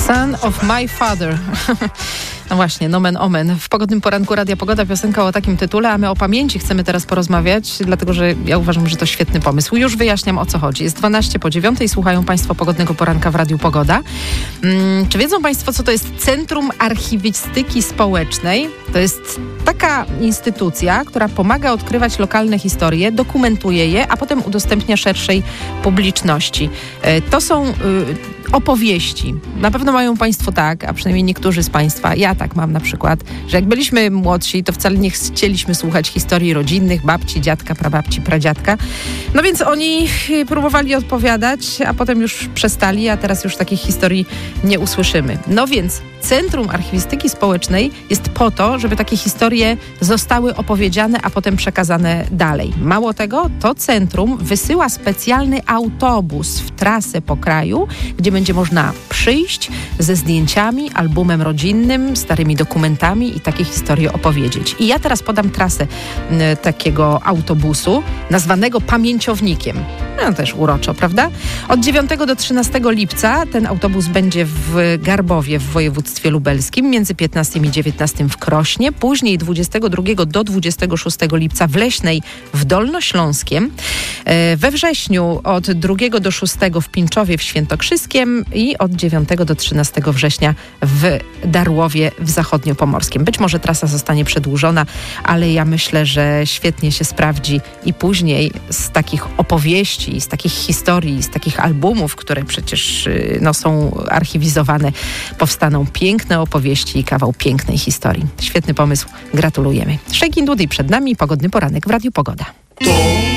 Son of my father. No właśnie, nomen omen. W pogodnym poranku Radia Pogoda piosenka o takim tytule, a my o pamięci chcemy teraz porozmawiać, dlatego że ja uważam, że to świetny pomysł. Już wyjaśniam, o co chodzi. Jest 12:40, słuchają Państwo Pogodnego Poranka w Radiu Pogoda. Czy wiedzą Państwo, co to jest Centrum Archiwistyki Społecznej? To jest taka instytucja, która pomaga odkrywać lokalne historie, dokumentuje je, a potem udostępnia szerszej publiczności. To są opowieści. Na pewno mają Państwo tak, a przynajmniej niektórzy z Państwa, ja tak mam na przykład, że jak byliśmy młodsi, to wcale nie chcieliśmy słuchać historii rodzinnych, babci, dziadka, prababci, pradziadka. No więc oni próbowali odpowiadać, a potem już przestali, a teraz już takich historii nie usłyszymy. No więc Centrum Archiwistyki Społecznej jest po to, żeby takie historie zostały opowiedziane, a potem przekazane dalej. Mało tego, to centrum wysyła specjalny autobus w trasę po kraju, gdzie będzie można przyjść ze zdjęciami, albumem rodzinnym, starymi dokumentami i takie historie opowiedzieć. I ja teraz podam trasę takiego autobusu, nazwanego pamięciownikiem. No też uroczo, prawda? Od 9 do 13 lipca ten autobus będzie w Garbowie w województwie lubelskim, między 15 i 19 w Krośnie, później 22 do 26 lipca w Leśnej w Dolnośląskiem, we wrześniu od 2 do 6 w Pińczowie w Świętokrzyskiem i od 9 do 13 września w Darłowie w Zachodniopomorskiem. Być może trasa zostanie przedłużona, ale ja myślę, że świetnie się sprawdzi i później z takich opowieści, z takich historii, z takich albumów, które przecież są archiwizowane, powstaną piękne opowieści i kawał pięknej historii. Świetny pomysł, gratulujemy. Szejkin Dudy przed nami, pogodny poranek w Radiu Pogoda.